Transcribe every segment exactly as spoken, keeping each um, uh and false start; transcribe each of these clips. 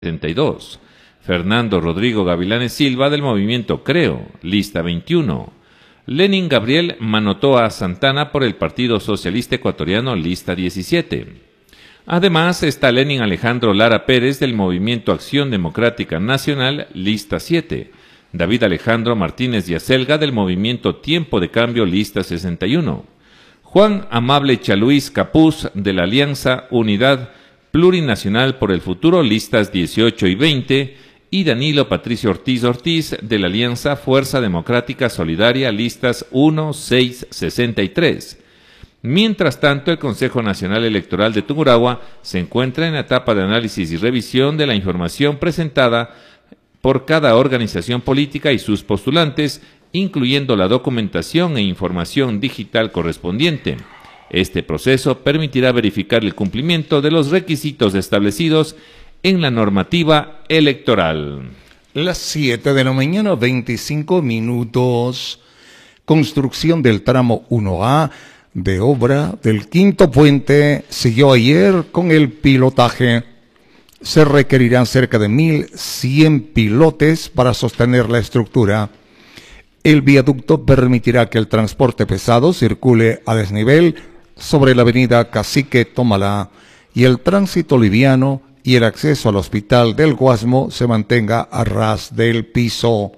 setenta y dos. Fernando Rodrigo Gavilanes Silva del movimiento Creo, lista veintiuno. Lenin Gabriel Manotoa Santana por el Partido Socialista Ecuatoriano, lista diecisiete. Además está Lenin Alejandro Lara Pérez del movimiento Acción Democrática Nacional, lista siete. David Alejandro Martínez Yacelga del movimiento Tiempo de Cambio, lista sesenta y uno. Juan Amable Chaluis Capuz de la Alianza Unidad Plurinacional por el Futuro, listas dieciocho y veinte, y Danilo Patricio Ortiz Ortiz de la Alianza Fuerza Democrática Solidaria, listas uno, seis, sesenta y tres. Mientras tanto, el Consejo Nacional Electoral de Tungurahua se encuentra en la etapa de análisis y revisión de la información presentada por cada organización política y sus postulantes, incluyendo la documentación e información digital correspondiente. Este proceso permitirá verificar el cumplimiento de los requisitos establecidos en la normativa electoral. Las siete de la mañana, veinticinco minutos. Construcción del tramo uno A de obra del quinto puente siguió ayer con el pilotaje. Se requerirán cerca de mil cien pilotes para sostener la estructura. El viaducto permitirá que el transporte pesado circule a desnivel sobre la avenida Cacique Tomalá y el tránsito liviano y el acceso al hospital del Guasmo se mantenga a ras del piso.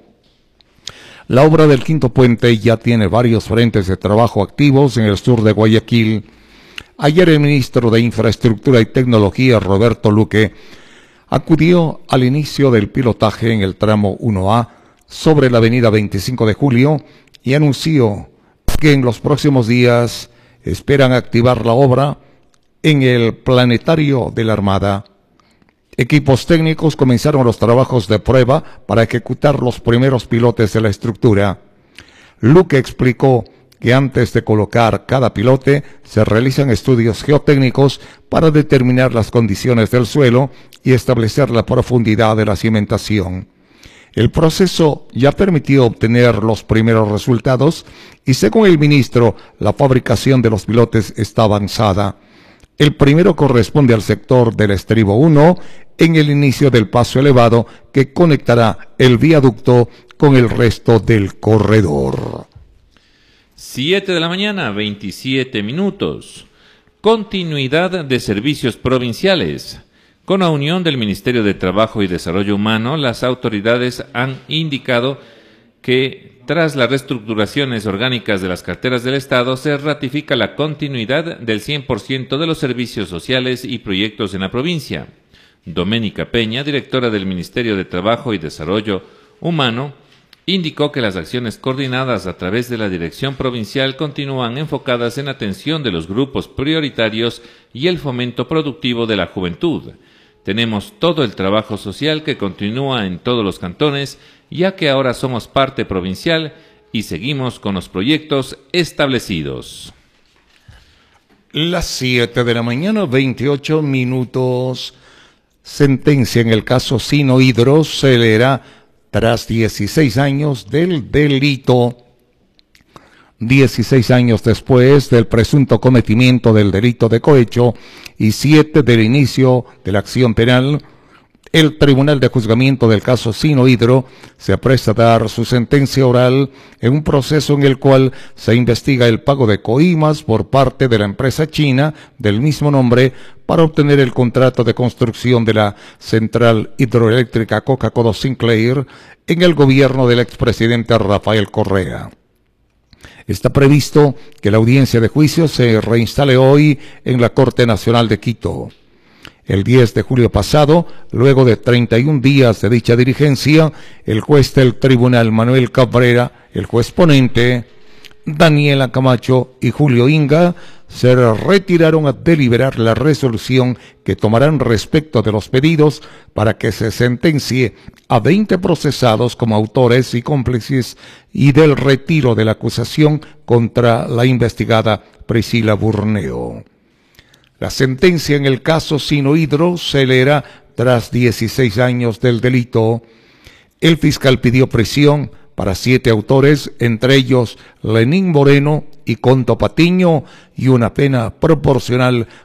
La obra del quinto puente ya tiene varios frentes de trabajo activos en el sur de Guayaquil. Ayer el ministro de Infraestructura y Tecnología, Roberto Luque, acudió al inicio del pilotaje en el tramo uno A sobre la avenida veinticinco de julio y anunció que en los próximos días esperan activar la obra en el planetario de la Armada. Equipos técnicos comenzaron los trabajos de prueba para ejecutar los primeros pilotes de la estructura. Luque explicó que antes de colocar cada pilote se realizan estudios geotécnicos para determinar las condiciones del suelo y establecer la profundidad de la cimentación. El proceso ya permitió obtener los primeros resultados y, según el ministro, la fabricación de los pilotes está avanzada. El primero corresponde al sector del estribo uno en el inicio del paso elevado que conectará el viaducto con el resto del corredor. siete de la mañana, veintisiete minutos. Continuidad de servicios provinciales. Con la unión del Ministerio de Trabajo y Desarrollo Humano, las autoridades han indicado que tras las reestructuraciones orgánicas de las carteras del Estado se ratifica la continuidad del cien por ciento de los servicios sociales y proyectos en la provincia. Doménica Peña, directora del Ministerio de Trabajo y Desarrollo Humano, indicó que las acciones coordinadas a través de la Dirección Provincial continúan enfocadas en atención de los grupos prioritarios y el fomento productivo de la juventud. Tenemos todo el trabajo social que continúa en todos los cantones, ya que ahora somos parte provincial y seguimos con los proyectos establecidos. Las siete de la mañana, veintiocho minutos. Sentencia en el caso Sino Hidro se leerá tras dieciséis años del delito. dieciséis años después del presunto cometimiento del delito de cohecho y siete del inicio de la acción penal, el Tribunal de Juzgamiento del caso Sino Hidro se apresta a dar su sentencia oral en un proceso en el cual se investiga el pago de coimas por parte de la empresa china del mismo nombre para obtener el contrato de construcción de la central hidroeléctrica Coca-Cola Sinclair en el gobierno del expresidente Rafael Correa. Está previsto que la audiencia de juicio se reinstale hoy en la Corte Nacional de Quito. El diez de julio pasado, luego de treinta y un días de dicha diligencia, el juez del tribunal Manuel Cabrera, el juez ponente, Daniela Camacho y Julio Inga se retiraron a deliberar la resolución que tomarán respecto de los pedidos para que se sentencie a veinte procesados como autores y cómplices y del retiro de la acusación contra la investigada Priscila Burneo. La sentencia en el caso Sino Hidro se leerá tras dieciséis años del delito. El fiscal pidió prisión para siete autores, entre ellos Lenín Moreno y Conto Patiño, y una pena proporcional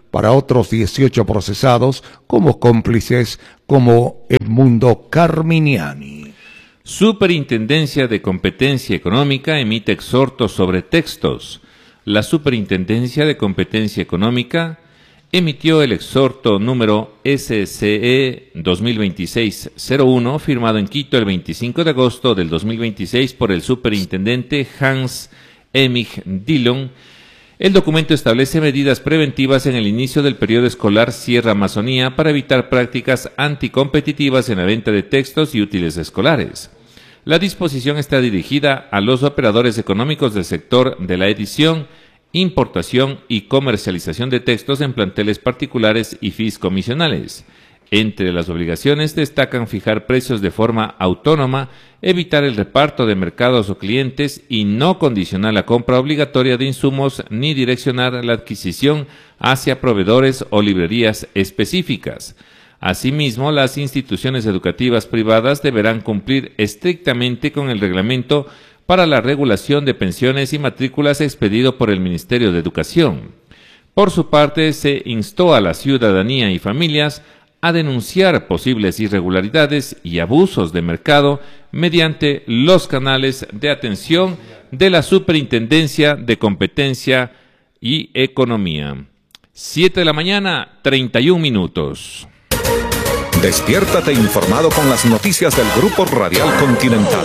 para otros dieciocho procesados como cómplices, como Edmundo Carminiani. Superintendencia de Competencia Económica emite exhortos sobre textos. La Superintendencia de Competencia Económica emitió el exhorto número S C E dos mil veintiséis dash cero uno, firmado en Quito el veinticinco de agosto del dos mil veintiséis por el superintendente Hans Emig Dillon. El documento establece medidas preventivas en el inicio del periodo escolar Sierra Amazonía para evitar prácticas anticompetitivas en la venta de textos y útiles escolares. La disposición está dirigida a los operadores económicos del sector de la edición, importación y comercialización de textos en planteles particulares y fiscomisionales. Entre las obligaciones destacan fijar precios de forma autónoma, evitar el reparto de mercados o clientes y no condicionar la compra obligatoria de insumos ni direccionar la adquisición hacia proveedores o librerías específicas. Asimismo, las instituciones educativas privadas deberán cumplir estrictamente con el reglamento para la regulación de pensiones y matrículas expedido por el Ministerio de Educación. Por su parte, se instó a la ciudadanía y familias a denunciar posibles irregularidades y abusos de mercado mediante los canales de atención de la Superintendencia de Competencia y Economía. siete de la mañana, treinta y un minutos. Despiértate informado con las noticias del Grupo Radial Continental.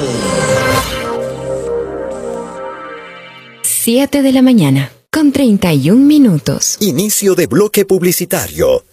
siete de la mañana, con treinta y un minutos. Inicio de bloque publicitario.